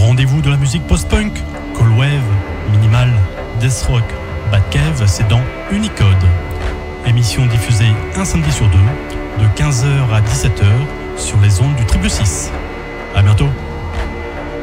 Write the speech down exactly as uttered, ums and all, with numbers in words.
rendez-vous de la musique post-punk, cold wave, minimal, death rock, bad cave, c'est dans Unicode. Émission diffusée un samedi sur deux, de quinze heures à dix-sept heures, sur les ondes du Triple six.